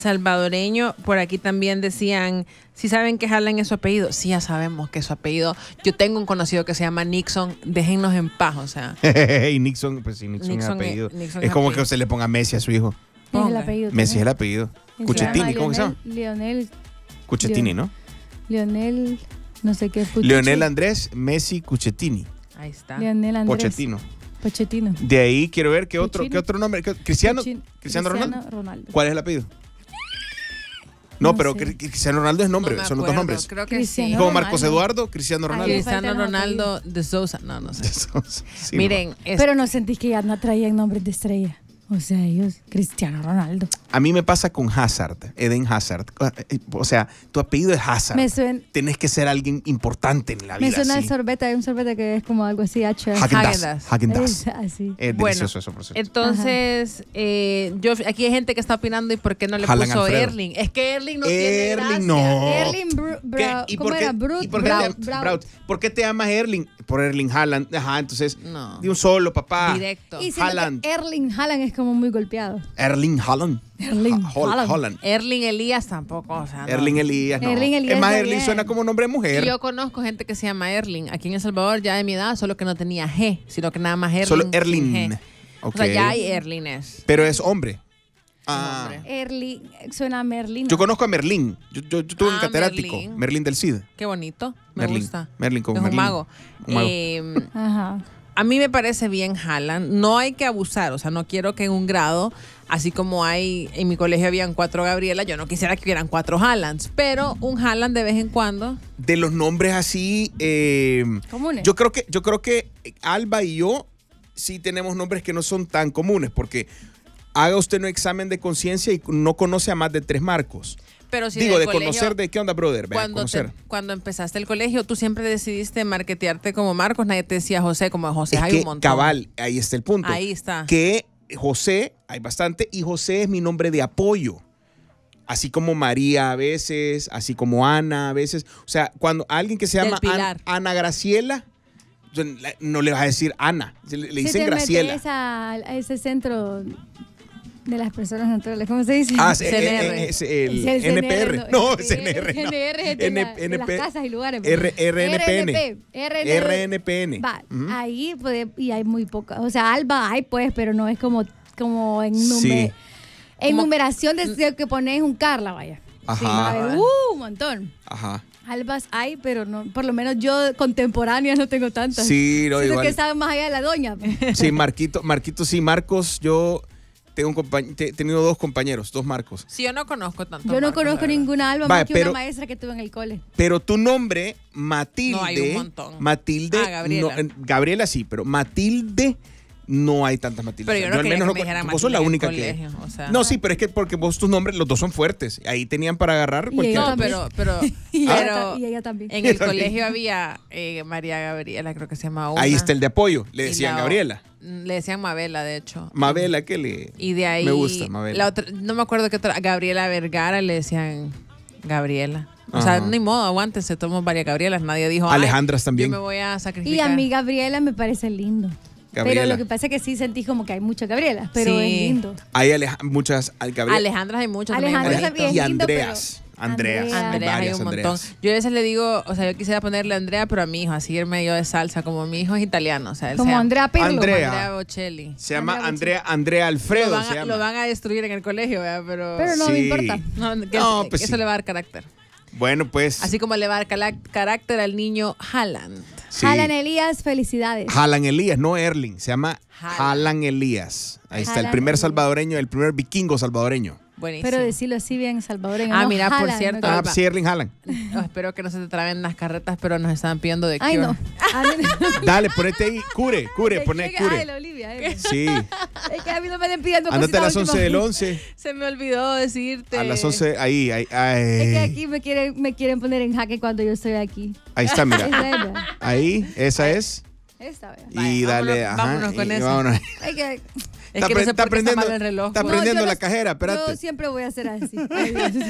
salvadoreño. Por aquí también decían, si saben que Haaland es su apellido. Sí, ya sabemos que es su apellido. Yo tengo un conocido que se llama Nixon. Déjennos en paz, o sea. Y Nixon, pues sí, Nixon es apellido. Nixon es como apellido. que se le ponga Messi a su hijo. Es el apellido. Messi es el apellido. Cuchettini, ¿cómo se llama? Lionel. Cuchettini, ¿no? Lionel, no sé qué. Lionel Andrés Messi Cuchettini. Ahí está. Lionel Andrés. Pochettino. De ahí quiero ver qué otro nombre. Cristiano Ronaldo. ¿Cuál es el apellido? No, pero sé. Cristiano Ronaldo es nombre, No me son los dos acuerdo, nombres. creo que Cristiano sí. Como Ronaldo. Marcos Eduardo, Cristiano Ronaldo. Cristiano Ronaldo de Sousa. No sé. Sí, Miren, Pero no sentís que ya no traían nombres de estrella. O sea, ellos, Cristiano Ronaldo. a mí me pasa con Hazard, Eden Hazard. O sea, tu apellido es Hazard. Me suena, Tenés que ser alguien importante en la vida. me suena el así. sorbete. Hay un sorbete que es como algo así, H. Häagen-Dazs. Häagen-Dazs. Es así. Es Bueno, delicioso eso, por cierto. entonces, yo aquí hay gente que está opinando y por qué no le Haaland puso Alfredo. Erling. Es que Erling no tiene gracia. no. Erling ¿Y ¿cómo por qué, era? Brut, y por qué Braut, te, Braut. Braut, ¿por qué te llamas Erling? Por Erling Haaland. Ajá, entonces, No. de un solo, papá. Directo. Y siento Haaland. que Erling Haaland es como muy golpeado. Erling Haaland. Erling Haaland. Haaland. Erling Elías tampoco, o sea, no. Erling Elías, no. Erling Elías es más, está Erling bien. suena como nombre de mujer. Y yo conozco gente que se llama Erling. Aquí en El Salvador, ya de mi edad, solo que no tenía G, sino que nada más Erling. Solo sin Erling. G. Ok. O sea, ya hay Erlines. Pero es hombre. Ah. hombre. Erling suena a Merlina. Yo conozco a Merlín. Yo estuve en Ah, catedrático. Merlín. Merlín del Cid. Qué bonito. Me Merlín. gusta. Merlín como Es un Merlín. mago. Un mago. Ajá. A mí me parece bien Haaland. No hay que abusar. O sea, no quiero que en un grado, así como hay en mi colegio habían 4 Gabriela, yo no quisiera que hubieran 4 Haalands. Pero un Haaland de vez en cuando. De los nombres así. Comunes. Yo creo que Alba y yo sí tenemos nombres que no son tan comunes. Porque haga usted un examen de conciencia y no conoce a más de 3 Marcos. Pero si Digo, en de el colegio, conocer de qué onda, brother. Vea, conocer. cuando empezaste el colegio, tú siempre decidiste marketearte como Marcos. Nadie te decía José, como José Es hay que, un montón. cabal, ahí está el punto. Ahí está. Que José, hay bastante, y José es mi nombre de apoyo. Así como María a veces, así como Ana a veces. O sea, cuando alguien que se Del llama Pilar. Ana Graciela, no le vas a decir Ana, le Si dicen te Graciela. metes a ese centro de las personas naturales, ¿cómo se dice? Ah, CNR. es el Es el NPR. No, el CNR. no. CNR es de las casas y lugares. RNPN. RNP. RNPN. Va, Ujú. ahí y hay muy pocas. O sea, Alba hay pues, pero no es como en Sí. en Como- numeración de que pones un Carla, vaya. Ajá. Sí, a ver, un montón. Ajá. Albas hay, pero no, por lo menos yo contemporáneas no tengo tantas. Sí, no, Siento igual. que están más allá de la doña. pues. Sí, Marquito, sí, Marcos, yo tengo he tenido 2 compañeros, 2 Marcos. Sí, yo no conozco tanto. Yo no Marcos, conozco la verdad. ninguna Alba Vaya, más que pero- una maestra que tuve en el cole. Pero tu nombre, Matilde. No, hay un montón. Matilde. Ah, Gabriela. Gabriela sí, pero Matilde no hay tantas Matildes. Pero yo no al quería menos que me dijeran vos sos la Matilde en única el que. colegio, o sea. No, sí, pero es que porque vos tus nombres, los 2 son fuertes. Ahí tenían para agarrar Y cualquiera. No, también. pero Y pero ella también. en el Ella también. colegio había María Gabriela, creo que se llama una. Ahí está el de apoyo. Le Y decían la- Gabriela. Le decían Mabela, de hecho. Mabela, que le. Y de ahí. Me gusta, Mabela. La otra, no me acuerdo qué otra. Gabriela Vergara le decían Gabriela. O sea, Ajá. ni modo, aguántense, tomamos varias Gabrielas. Nadie dijo. "Ay, Alejandras también. Yo me voy a sacrificar. Y a mí Gabriela me parece lindo. Gabriela. Pero lo que pasa es que sí sentí como que hay muchas Gabrielas, pero Sí. es lindo. Hay muchas. Gabriela. Alejandras hay muchas. Alejandras también también bonitas. es y lindo, Andreas. pero- Andreas. Andrea. Andrea hay varias un montón. Andreas. Yo a veces le digo, o sea, yo quisiera ponerle Andrea, pero a mi hijo, así ir medio de salsa, como mi hijo es italiano, o sea, él Como se llama Andrea Pirlo. Andrea. Andrea Bocelli. Se llama Andrea Andrea Alfredo. Lo van, se a, llama. lo van a destruir en el colegio, ¿verdad? Pero no me Sí. importa. No, que, No, que pues eso sí. le va a dar carácter. Bueno, pues. Así como le va a dar carácter al niño Haaland. sí. Alan Elías, felicidades. Haaland Elías, no Erling. Se llama Haaland. Haaland Elías. Ahí está, el Haaland primer Elías. salvadoreño, el primer vikingo salvadoreño. Buenísimo. Pero decirlo así bien salvadoreño. Ah, no mira, por Haaland, cierto. no- Ah, va. sí, Erling Haaland. Oh, espero que no se te traben las carretas, pero nos estaban pidiendo de Ay, Cure. no. A mí no- Dale, ponete ahí. Cure, ¿De poné quién? Ah, de cure. la Olivia. Sí. Es que a mí no me estén pidiendo Andate a cositas las 11 del últimas. 11. Se me olvidó decirte. A las 11, ahí. Es que aquí me quieren poner en jaque cuando yo estoy aquí. Ahí está, Es mira. serio. Ahí, esa es. Esta vez. Y Vaya, dale, vámonos- ajá. vámonos con y esa. vámonos. Es que Es que no sé por qué está mal el reloj. Está güey. prendiendo yo la no- cajera, espérate. yo siempre voy a hacer así. Ay, Dios.